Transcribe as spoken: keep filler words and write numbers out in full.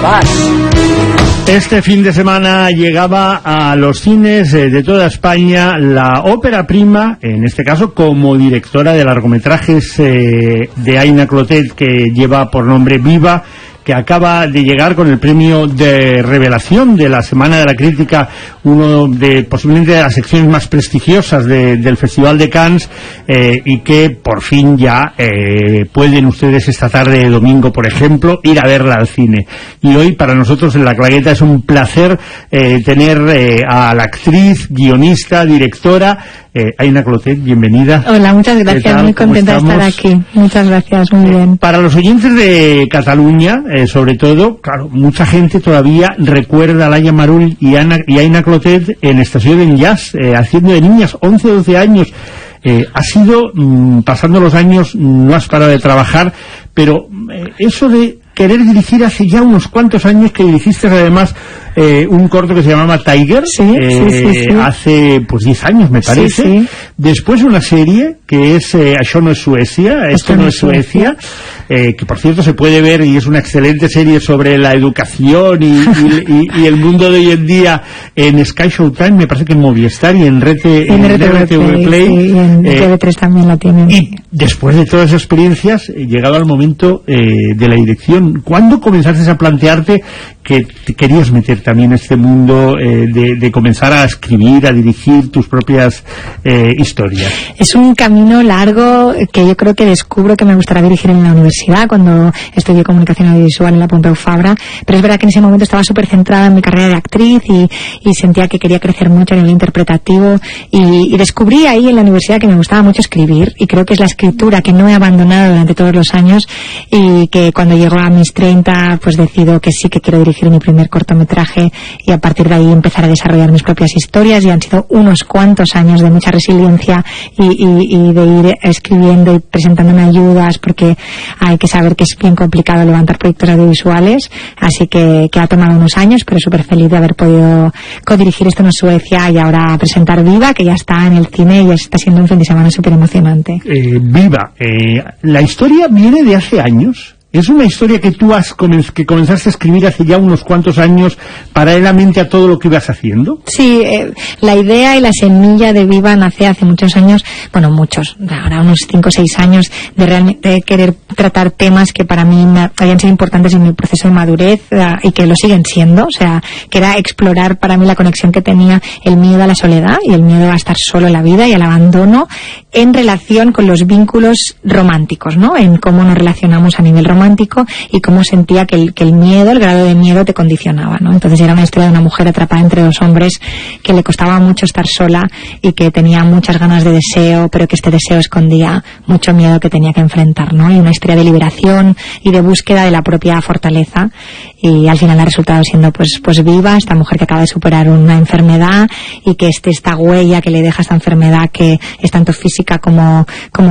Vas. Este fin de semana llegaba a los cines eh, de toda España la ópera prima, en este caso como directora de largometrajes eh, de Aina Clotet, que lleva por nombre Viva, que acaba de llegar con el premio de revelación de la Semana de la Crítica, uno de posiblemente de las secciones más prestigiosas de, del Festival de Cannes, eh, y que por fin ya eh, pueden ustedes esta tarde de domingo, por ejemplo, ir a verla al cine. Y hoy para nosotros en La Clagueta es un placer eh, tener eh, a la actriz, guionista, directora, eh, Aina Clotet. Bienvenida. Hola, muchas gracias, muy contenta de estar aquí. Muchas gracias, muy bien. Para los oyentes de Cataluña, eh, sobre todo, claro, mucha gente todavía recuerda a Laia Marull y, Ana, y Aina Clotet en Estació d'Enllaç, eh, haciendo de niñas, once o doce años. Eh, ha sido, mmm, pasando los años, no has parado de trabajar, pero eh, eso de querer dirigir hace ya unos cuantos años, que dirigiste además eh, un corto que se llamaba Tiger, sí, eh, sí, sí, sí. hace pues diez años me parece, sí, sí. Después una serie que es eh, Això no es Suecia, Esto no es Suecia, eh, que por cierto se puede ver y es una excelente serie sobre la educación y, y, y, y el mundo de hoy en día en Sky Showtime, me parece que en Movistar y en R T, en R T V Play, sí, y en eh, T V tres también la tienen. Y después de todas esas experiencias, eh, llegado al momento eh, de la dirección, ¿cuándo comenzaste a plantearte que te querías meter también en este mundo eh, de, de comenzar a escribir, a dirigir tus propias eh, historias? Es un camino largo que yo creo que descubro que me gustaría dirigir en la universidad cuando estudié comunicación audiovisual en la Pompeu Fabra, pero es verdad que en ese momento estaba súper centrada en mi carrera de actriz y, y sentía que quería crecer mucho a nivel interpretativo y, y descubrí ahí en la universidad que me gustaba mucho escribir, y creo que es la escritura que no he abandonado durante todos los años, y que cuando llego a mis treinta pues decido que sí que quiero dirigir mi primer cortometraje y a partir de ahí empezar a desarrollar mis propias historias, y han sido unos cuantos años de mucha resiliencia y, y, y de ir escribiendo y presentándome ayudas, porque hay que saber que es bien complicado levantar proyectos audiovisuales, así que, que ha tomado unos años, pero súper feliz de haber podido codirigir Esto no es Suecia y ahora presentar Viva, que ya está en el cine y está siendo un fin de semana súper emocionante. Eh, Viva, eh, la historia viene de hace años. ¿Es una historia que tú has comenz que comenzaste a escribir hace ya unos cuantos años paralelamente a todo lo que ibas haciendo? Sí, eh, la idea y la semilla de Viva nace hace muchos años, bueno, muchos, ahora unos cinco o seis años, de realmente querer tratar temas que para mí me habían sido importantes en mi proceso de madurez uh, y que lo siguen siendo, o sea, que era explorar para mí la conexión que tenía el miedo a la soledad y el miedo a estar solo en la vida y al abandono en relación con los vínculos románticos, ¿no? En cómo nos relacionamos a nivel romántico y cómo sentía que el, que el miedo, el grado de miedo te condicionaba, ¿no? Entonces era una historia de una mujer atrapada entre dos hombres que le costaba mucho estar sola y que tenía muchas ganas de deseo, pero que este deseo escondía mucho miedo que tenía que enfrentar, ¿no? Y una historia de liberación y de búsqueda de la propia fortaleza, y al final ha resultado siendo pues, pues Viva, esta mujer que acaba de superar una enfermedad y que este, esta huella que le deja esta enfermedad, que es tanto física como, como